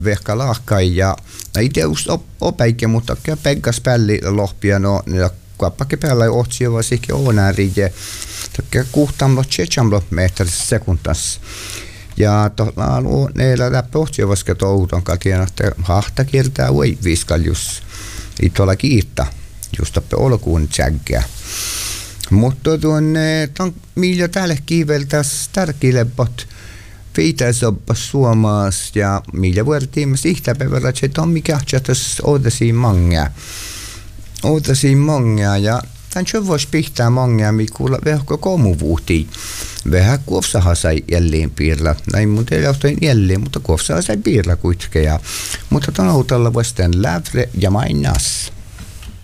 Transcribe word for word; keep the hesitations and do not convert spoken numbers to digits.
Vehka lahkai ja itse just op, opäikin, mutta peggas pälli lohpia no ja kuappakin päällä otsia vaan sikin onääri ja takia kuhtamlo tsetsamlo metris sekuntas. Ja tuolla neillä läpi otsia vaska touton katien, että hahta kiertää voi viskaljus itolla kiittää just tappe olkuun tsäggeä. Mutta tuonne millä täällä kiiveltäs tärkeille pot Pitäisi olla suomas ja millä vuortiimassa ihtäpäivällä, että se on mikä tässä odotaisiin mangia. Odotaisiin mangia ja tämän se voisi pihtää mangia, mikä kuulla vähän komuvuhtiin. Vähän kuofsahan sai jälleen piirillä. Näin mun teille johtain jälleen, mutta kuofsahan sai piirillä kuitenkin. Mutta tuon autolla voisi tämän lävre ja mainas.